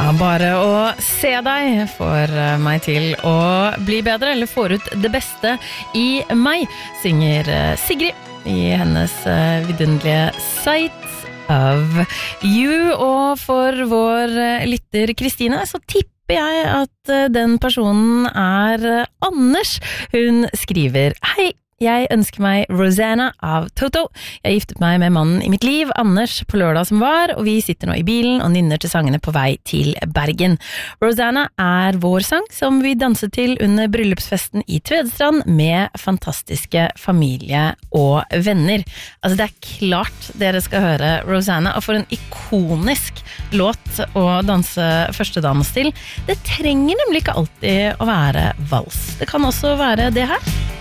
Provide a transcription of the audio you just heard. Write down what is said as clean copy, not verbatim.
Ja, bare å se deg får meg til å bli bedre, eller får ut det beste i meg, synger Sigrid i hennes vidunderlige Sight of You. Og for vår lytter Kristine, så tipper jeg at den personen er Anders. Hun skriver: Hei! Jeg ønsker meg Rosanna av Toto. Jeg giftet meg med mannen i mitt liv, Anders, på lørdag som var, og vi sitter nå i bilen og nynner til sangene på vei til Bergen. Rosanna er vår sang som vi danset til under bryllupsfesten i Tvedestrand med fantastiske familie og venner. Altså, det er klart dere skal høre Rosanna, og for en ikonisk låt å danse førstedamens til. Det trenger nemlig ikke alltid å være vals. Det kan også være det her.